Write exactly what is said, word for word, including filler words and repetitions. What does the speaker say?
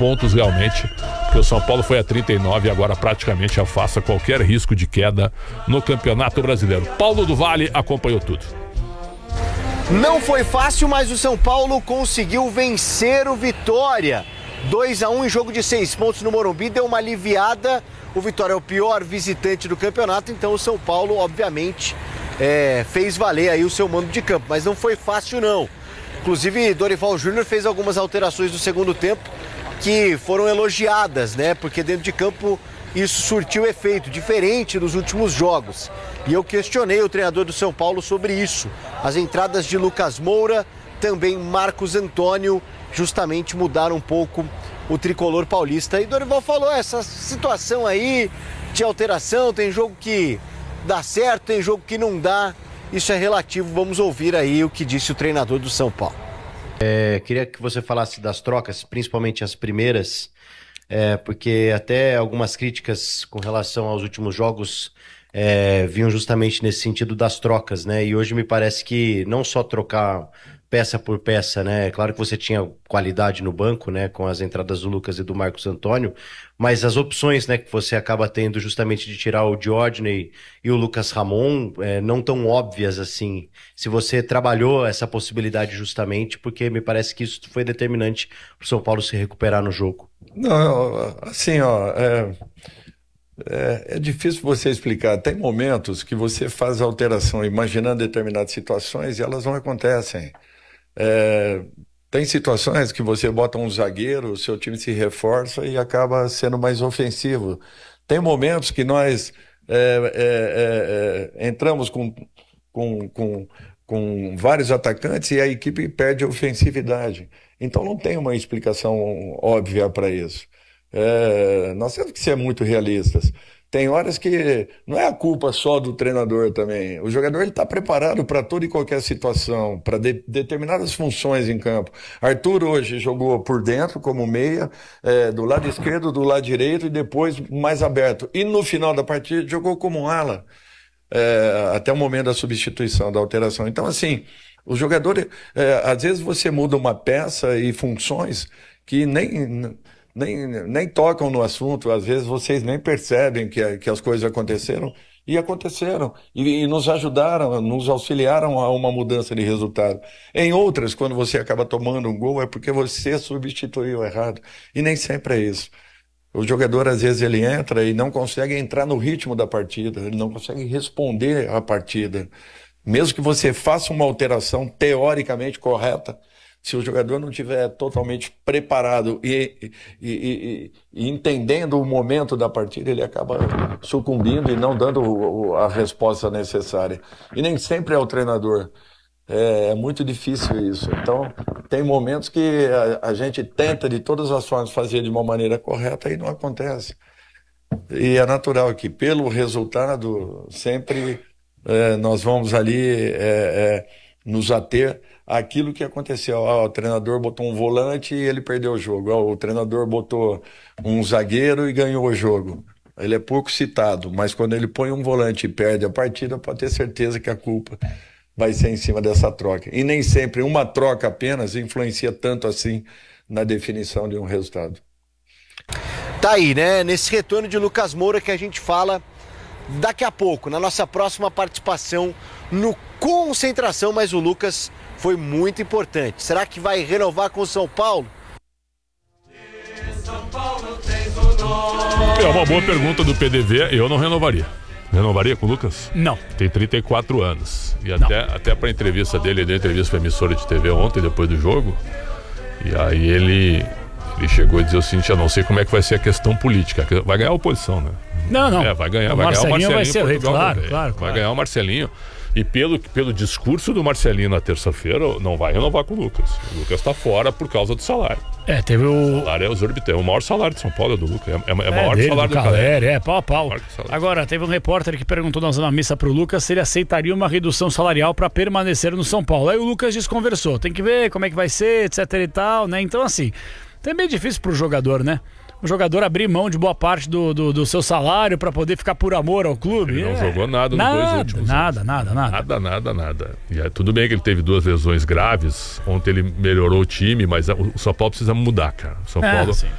pontos realmente, porque o São Paulo foi a trinta e nove e agora praticamente afasta qualquer risco de queda no Campeonato Brasileiro. Paulo do Vale acompanhou tudo. Não foi fácil, mas o São Paulo conseguiu vencer o Vitória. dois a um em jogo de seis pontos no Morumbi, deu uma aliviada. O Vitória é o pior visitante do campeonato, então o São Paulo, obviamente, é, fez valer aí o seu mando de campo. Mas não foi fácil, não. Inclusive, Dorival Júnior fez algumas alterações no segundo tempo que foram elogiadas, né? Porque dentro de campo isso surtiu efeito, diferente dos últimos jogos. E eu questionei o treinador do São Paulo sobre isso. As entradas de Lucas Moura, também Marcos Antônio, justamente mudaram um pouco o tricolor paulista. E Dorival falou, essa situação aí de alteração, tem jogo que dá certo, tem jogo que não dá. Isso é relativo, vamos ouvir aí o que disse o treinador do São Paulo. É, queria que você falasse das trocas, principalmente as primeiras, é, porque até algumas críticas com relação aos últimos jogos é, vinham justamente nesse sentido das trocas, né? E hoje me parece que não só trocar peça por peça, né? É claro que você tinha qualidade no banco, né? Com as entradas do Lucas e do Marcos Antônio, mas as opções, né? Que você acaba tendo justamente de tirar o Diógenes e o Lucas Ramon, é, não tão óbvias assim. Se você trabalhou essa possibilidade justamente, porque me parece que isso foi determinante para o São Paulo se recuperar no jogo. Não, assim, ó, é, é, é difícil você explicar. Tem momentos que você faz alteração imaginando determinadas situações e elas não acontecem. É, tem situações que você bota um zagueiro, o seu time se reforça e acaba sendo mais ofensivo. Tem momentos que nós é, é, é, entramos com, com, com, com vários atacantes e a equipe perde a ofensividade. Então não tem uma explicação óbvia para isso. É, nós temos que ser muito realistas. Tem horas que não é a culpa só do treinador também. O jogador está preparado para toda e qualquer situação, para de, determinadas funções em campo. Arthur hoje jogou por dentro, como meia, é, do lado esquerdo, do lado direito e depois mais aberto. E no final da partida jogou como ala, é, até o momento da substituição, da alteração. Então, assim, o jogador, é, às vezes você muda uma peça e funções que nem... Nem, nem tocam no assunto, às vezes vocês nem percebem que, que as coisas aconteceram, e aconteceram, e, e nos ajudaram, nos auxiliaram a uma mudança de resultado. Em outras, quando você acaba tomando um gol, é porque você substituiu errado, e nem sempre é isso. O jogador, às vezes, ele entra e não consegue entrar no ritmo da partida, ele não consegue responder à partida. Mesmo que você faça uma alteração teoricamente correta, se o jogador não estiver totalmente preparado e, e, e, e entendendo o momento da partida, ele acaba sucumbindo e não dando a resposta necessária. E nem sempre é o treinador. É, é muito difícil isso. Então, tem momentos que a, a gente tenta de todas as formas fazer de uma maneira correta e não acontece. E é natural que, pelo resultado, sempre é, nós vamos ali é, é, nos ater aquilo que aconteceu. Ah, o treinador botou um volante e ele perdeu o jogo. Ah, o treinador botou um zagueiro e ganhou o jogo. Ele é pouco citado, mas quando ele põe um volante e perde a partida, pode ter certeza que a culpa vai ser em cima dessa troca. E nem sempre uma troca apenas influencia tanto assim na definição de um resultado. Tá aí, né? Nesse retorno de Lucas Moura que a gente fala daqui a pouco, na nossa próxima participação no Concentração, mas o Lucas foi muito importante. Será que vai renovar com o São Paulo? É uma boa pergunta do P D V. Eu não renovaria. Renovaria com o Lucas? Não. Tem trinta e quatro anos. E até, até para a entrevista dele, ele deu entrevista para a emissora de T V ontem, depois do jogo. E aí ele, ele chegou e disse o seguinte: eu não sei como é que vai ser a questão política. Vai ganhar a oposição, né? Não, não. É, vai ganhar, o vai ganhar o Marcelinho. Vai ser, Portugal, claro, vai, claro, vai claro. ganhar o Marcelinho. E pelo, pelo discurso do Marcelinho na terça-feira, não vai renovar com o Lucas. O Lucas está fora por causa do salário. É, teve o... O salário é exorbitante. O maior salário de São Paulo é do Lucas. É, é, é, É, maior dele, salário do do Caleri, é pau a pau. salário. Agora, teve um repórter que perguntou na Zona Mista pro Lucas se ele aceitaria uma redução salarial para permanecer no São Paulo. Aí o Lucas desconversou. Tem que ver como é que vai ser, etc e tal, né? Então, assim, também é difícil pro jogador, né? O jogador abrir mão de boa parte do, do, do seu salário para poder ficar por amor ao clube. Ele não é. jogou nada nos nada, dois últimos nada, anos. Nada, nada, nada. Nada, nada, E é, tudo bem que ele teve duas lesões graves. Ontem ele melhorou o time, mas o São Paulo precisa mudar, cara. O São É, Paulo sim.